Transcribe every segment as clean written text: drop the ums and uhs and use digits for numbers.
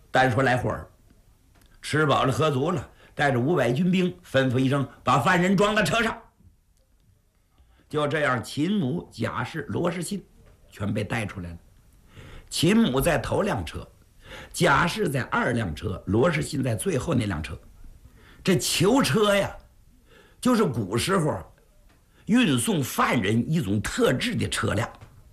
单说来货儿，吃饱了喝足了，带着500军兵，吩咐一声，把犯人装到车上。就这样，秦母、贾氏、罗士信全被带出来了。秦母在头辆车，贾氏在2辆车，罗士信在最后那辆车。这囚车呀，就是古时候运送犯人一种特制的车辆，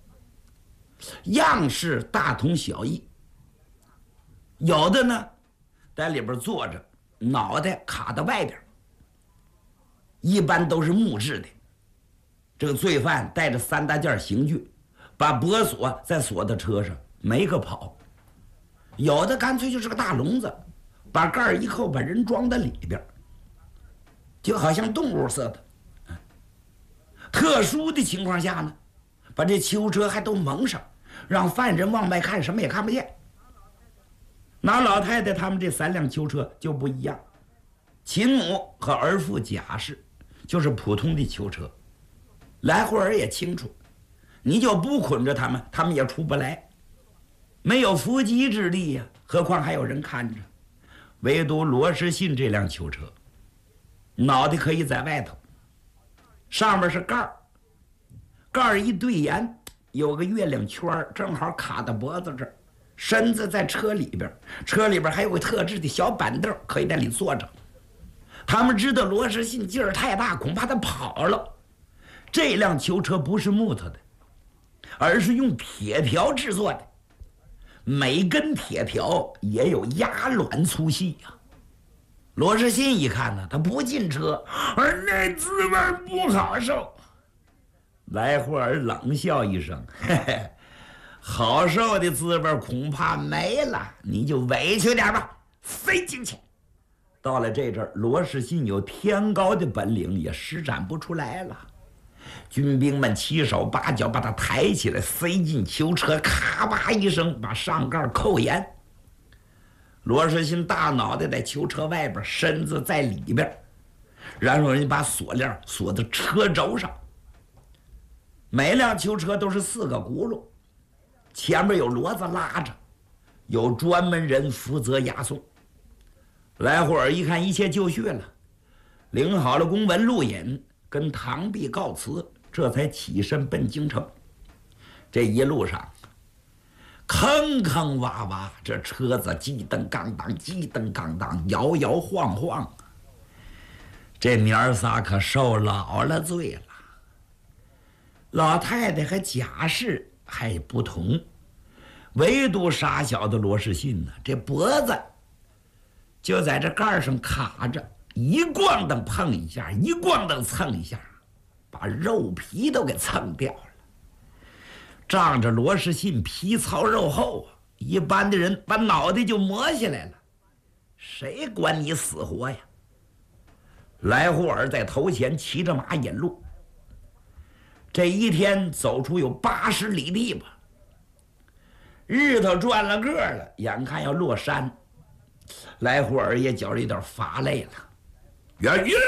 样式大同小异。有的呢，在里边坐着，脑袋卡到外边，一般都是木质的。这个罪犯带着3大件刑具，把脖锁再锁到车上，没个跑。有的干脆就是个大笼子，把盖儿一扣，把人装在里边，就好像动物似的。特殊的情况下呢，把这囚车还都蒙上，让犯人往外看什么也看不见。拿老太太他们这3辆囚车就不一样，秦母和儿妇贾氏就是普通的囚车。来货儿也清楚，你就不捆着他们，他们也出不来，没有伏击之力呀，何况还有人看着。唯独罗士信这辆囚车，脑袋可以在外头，上面是盖儿，盖儿一对沿，有个月亮圈儿，正好卡到脖子这儿，身子在车里边，车里边还有个特制的小板凳，可以在里坐着。他们知道罗士信劲儿太大，恐怕他跑了。这辆囚车不是木头的，而是用铁条制作的，每根铁条也有鸭卵粗细呀。罗士信一看呢，他不进车，而那滋味不好受。来货儿冷笑一声，嘿嘿，好受的滋味恐怕没了，你就委屈点吧，塞进去。到了这阵儿，罗士信有天高的本领也施展不出来了。军兵们七手八脚把他抬起来，塞进囚车，咔吧一声把上盖扣严。罗士信大脑袋在囚车外边，身子在里边，然后人家把锁链锁到车轴上。每辆囚车都是4个轱辘，前面有骡子拉着，有专门人负责押送。来货儿一看一切就绪了，领好了公文录引，跟堂弟告辞，这才起身奔京城。这一路上坑坑洼洼，这车子叽蹬咣当，叽蹬咣当，摇摇晃晃。这娘儿仨可受老了罪了。老太太和贾氏还不同，唯独傻小的罗士信呢，这脖子就在这盖上卡着，一咣当碰一下，一咣当蹭一下，把肉皮都给蹭掉了。仗着罗士信皮糙肉厚啊，一般的人把脑袋就磨下来了，谁管你死活呀？来霍尔在头前骑着马引路，这一天走出有80里地吧，日头转了个了，眼看要落山，来霍尔也觉着有点乏累了。元月，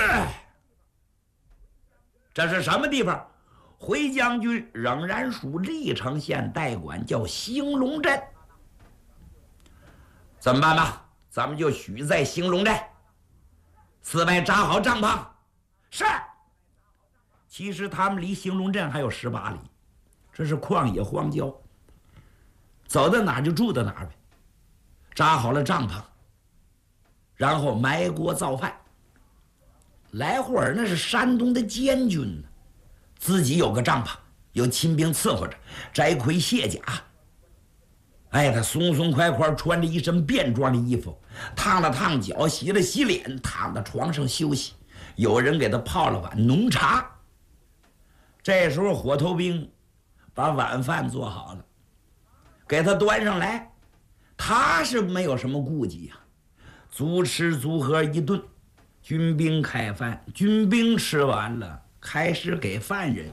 这是什么地方？回将军仍然属历城县代管，叫兴隆镇。怎么办吧？咱们就许在兴隆镇，四外扎好帐篷。是。其实他们离兴隆镇还有18里，这是旷野荒郊，走到哪儿就住到哪儿呗。扎好了帐篷，然后埋锅造饭。来霍尔那是山东的监军呢，自己有个帐篷，有亲兵伺候着，摘盔卸甲。哎，他松松快快穿着一身便装的衣服，烫了烫脚，洗了洗脸，躺在床上休息。有人给他泡了碗浓茶。这时候火头兵把晚饭做好了，给他端上来，他是没有什么顾忌呀，足吃足喝一顿。军兵开饭，军兵吃完了，开始给犯人。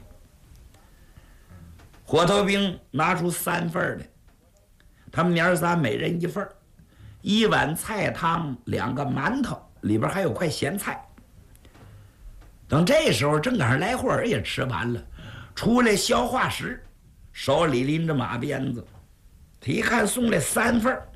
火头兵拿出3份来，他们娘仨每人1份，1碗菜汤，2个馒头，里边还有块咸菜。等这时候正赶上来霍尔也吃完了，出来消化时，手里拎着马鞭子，他一看送来3份，